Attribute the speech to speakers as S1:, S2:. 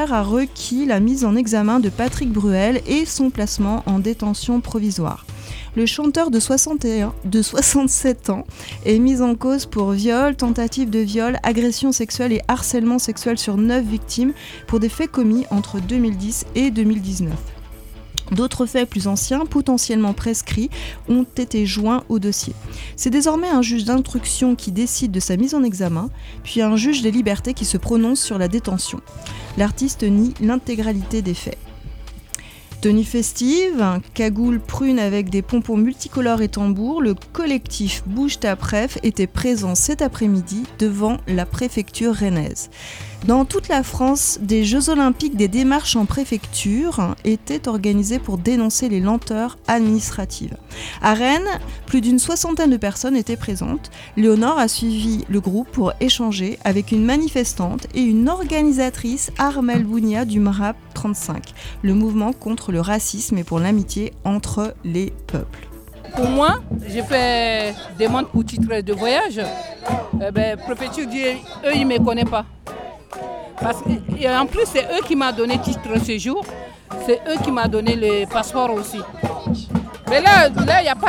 S1: judiciaire a requis la mise en examen de Patrick Bruel et son placement en détention provisoire. Le chanteur de 67 ans est mis en cause pour viol, tentative de viol, agression sexuelle et harcèlement sexuel sur 9 victimes pour des faits commis entre 2010 et 2019. D'autres faits plus anciens, potentiellement prescrits, ont été joints au dossier. C'est désormais un juge d'instruction qui décide de sa mise en examen, puis un juge des libertés qui se prononce sur la détention. L'artiste nie l'intégralité des faits. Tenue festive, cagoule prune avec des pompons multicolores et tambours, le collectif Bouge ta préf était présent cet après-midi devant la préfecture rennaise. Dans toute la France, des Jeux Olympiques, des démarches en préfecture étaient organisées pour dénoncer les lenteurs administratives. À Rennes, plus d'une soixantaine de personnes étaient présentes. Léonore a suivi le groupe pour échanger avec une manifestante et une organisatrice, Armelle Bounia du MRAP 35, le mouvement contre le racisme et pour l'amitié entre les peuples.
S2: Pour moi, j'ai fait demande pour titre de voyage. Préfecture dit, eux, ils ne me connaissent pas. Et en plus, c'est eux qui m'ont donné titre de séjour. C'est eux qui m'ont donné le passeport aussi. Mais là, il n'y a pas